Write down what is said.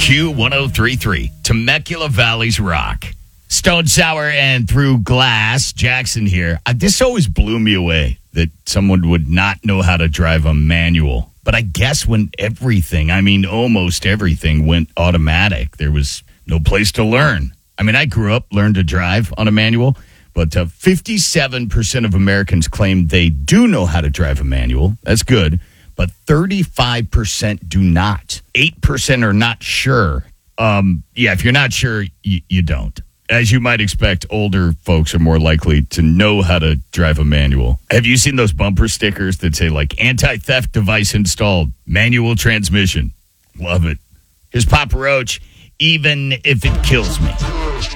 Q1033, Temecula Valley's Rock. Stone Sour and Through Glass, Jackson here. This always blew me away that someone would not know how to drive a manual. But I guess when almost everything went automatic, there was no place to learn. I mean, I grew up, learned to drive on a manual, but 57% of Americans claim they do know how to drive a manual. That's good. But 35% do not. 8% are not sure. If you're not sure, you don't. As you might expect, older folks are more likely to know how to drive a manual. Have you seen those bumper stickers that say, like, anti-theft device installed, manual transmission? Love it. Here's Papa Roach, Even If It Kills Me.